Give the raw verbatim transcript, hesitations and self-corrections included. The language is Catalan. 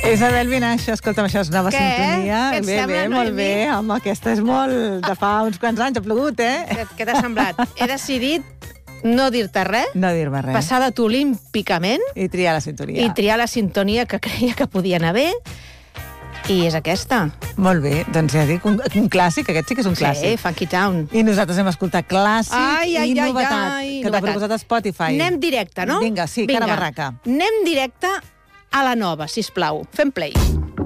Isabel Vinaixa, escolta'm, això és nova Què? sintonia. Què et bé, sembla, bé, Noemi? molt bé. Home, aquesta és molt de fa uns quants anys, ha plogut, eh? Què, què t'ha semblat? He decidit no dir-te res, No dir-me res. passar de tu olímpicament I triar la sintonia. i triar la sintonia que creia que podia anar bé, i és aquesta. Molt bé, doncs ja dic, un, un clàssic, aquest sí que és un Sí, clàssic. Funky Town. I nosaltres hem escoltat clàssic Ai, ai, i ai, novetat, ai, que t'ha novetat. proposat a Spotify. Anem directe, no? Vinga, sí, cara barraca. Anem directe a la nova, sisplau. Fem play.